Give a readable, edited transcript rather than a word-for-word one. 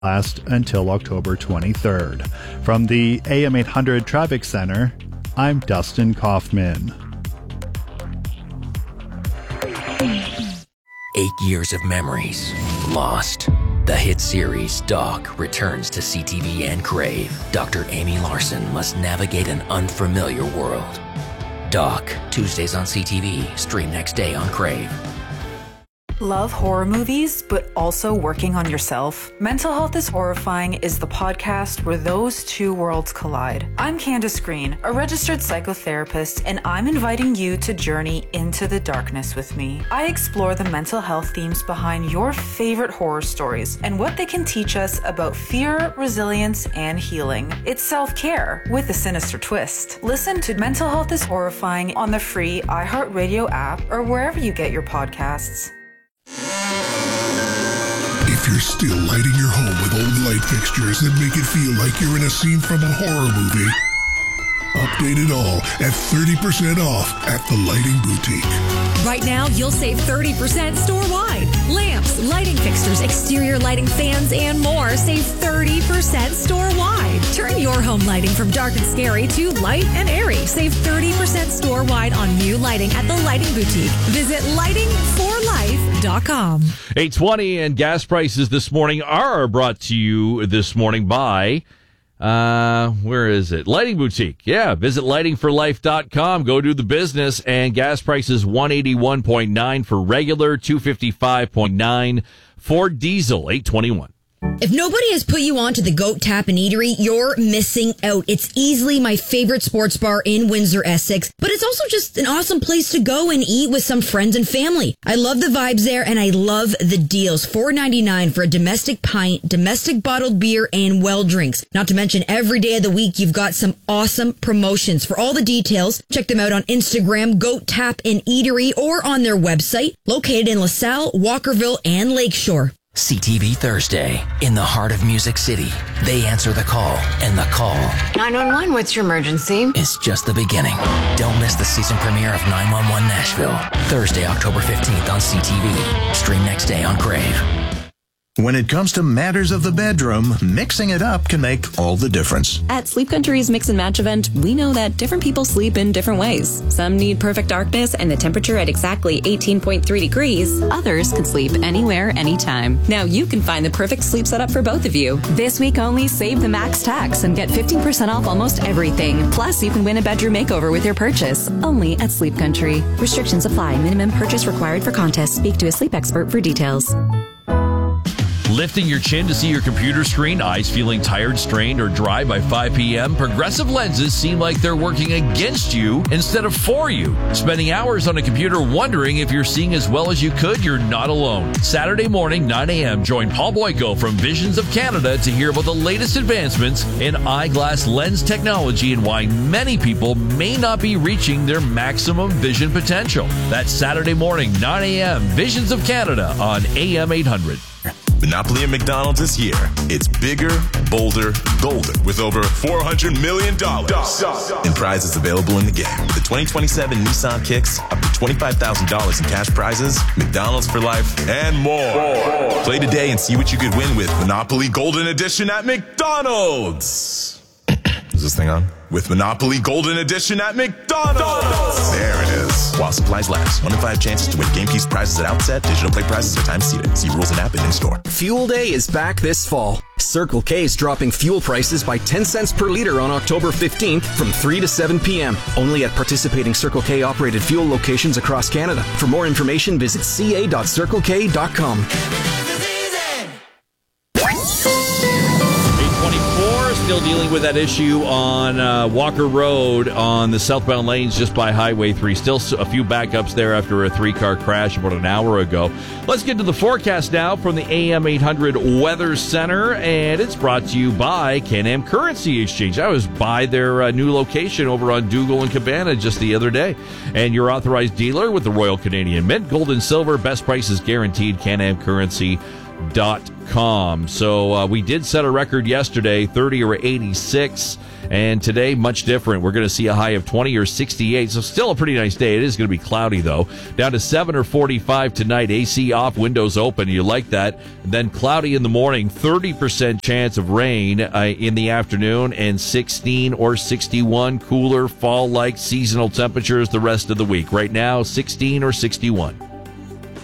last until October 23rd. From the AM 800 Traffic Center, I'm Dustin Kaufman. 8 years of memories lost. The hit series Doc returns to CTV and Crave. Dr. Amy Larson must navigate an unfamiliar world. Doc, Tuesdays on CTV, stream next day on Crave. Love horror movies, but also working on yourself? Mental Health is Horrifying is the podcast where those two worlds collide. I'm Candace Green, a registered psychotherapist, and I'm inviting you to journey into the darkness with me. I explore the mental health themes behind your favorite horror stories and what they can teach us about fear, resilience, and healing. It's self-care with a sinister twist. Listen to Mental Health is Horrifying on the free iHeartRadio app or wherever you get your podcasts. If you're still lighting your home with old light fixtures that make it feel like you're in a scene from a horror movie, update it all at 30% off at The Lighting Boutique. Right now, you'll save 30% store-wide. Lamps, lighting fixtures, exterior lighting fans, and more. Save 30% store-wide. Turn your home lighting from dark and scary to light and airy. Save 30% store-wide on new lighting at The Lighting Boutique. Visit lightingforlife.com. 8:20 and gas prices this morning are brought to you this morning by... where is it? Lighting Boutique. Yeah, visit lightingforlife.com. Go do the business, and gas prices $181.9 for regular, $255.9 for diesel, $821. If nobody has put you on to the Goat Tap and Eatery, you're missing out. It's easily my favorite sports bar in Windsor, Essex, but it's also just an awesome place to go and eat with some friends and family. I love the vibes there, and I love the deals. $4.99 for a domestic pint, domestic bottled beer, and well drinks. Not to mention, every day of the week, you've got some awesome promotions. For all the details, check them out on Instagram, Goat Tap and Eatery, or on their website, located in LaSalle, Walkerville, and Lakeshore. CTV Thursday, in the heart of Music City. They answer the call, and the call 911, what's your emergency? is just the beginning. Don't miss the season premiere of 911 Nashville, Thursday, October 15th on CTV. Stream next day on Crave. When it comes to matters of the bedroom, mixing it up can make all the difference. At Sleep Country's Mix and Match event, we know that different people sleep in different ways. Some need perfect darkness and the temperature at exactly 18.3 degrees. Others can sleep anywhere, anytime. Now you can find the perfect sleep setup for both of you. This week only, save the max tax and get 15% off almost everything. Plus, you can win a bedroom makeover with your purchase. Only at Sleep Country. Restrictions apply. Minimum purchase required for contest. Speak to a sleep expert for details. Lifting your chin to see your computer screen, eyes feeling tired, strained, or dry by 5 p.m., Progressive lenses seem like they're working against you instead of for you. Spending hours on a computer wondering if you're seeing as well as you could, you're not alone. Saturday morning, 9 a.m., join Paul Boyko from Visions of Canada to hear about the latest advancements in eyeglass lens technology and why many people may not be reaching their maximum vision potential. That's Saturday morning, 9 a.m., Visions of Canada on AM 800. Monopoly at McDonald's is here. It's bigger, bolder, golden, with over $400 million in prizes available in the game. With the 2027 Nissan Kicks, up to $25,000 in cash prizes, McDonald's for life, and more. Play today and see what you could win with Monopoly Golden Edition at McDonald's. Is this thing on? With Monopoly Golden Edition at McDonald's. There it is. While supplies last. 1 in 5 chances to win game piece prizes at outset. Digital play prizes are time seated. See rules and app and in-store. Fuel Day is back this fall. Circle K is dropping fuel prices by 10 cents per liter on October 15th from 3 to 7 p.m. Only at participating Circle K operated fuel locations across Canada. For more information, visit ca.circlek.com. Still dealing with that issue on Walker Road on the southbound lanes just by Highway 3. Still a few backups there after a 3-car crash about an hour ago. Let's get to the forecast now from the AM 800 Weather Center, and it's brought to you by Can-Am Currency Exchange. I was by their new location over on Dougal and Cabana just the other day, and your authorized dealer with the Royal Canadian Mint. Gold and silver, best prices guaranteed. Can-Am Currency So we did set a record yesterday, 30 or 86. And today, much different. We're going to see a high of 20 or 68. So still a pretty nice day. It is going to be cloudy, though. Down to 7 or 45 tonight. AC off, windows open. You like that. And then cloudy in the morning. 30% chance of rain in the afternoon. And 16 or 61. Cooler, fall-like seasonal temperatures the rest of the week. Right now, 16 or 61.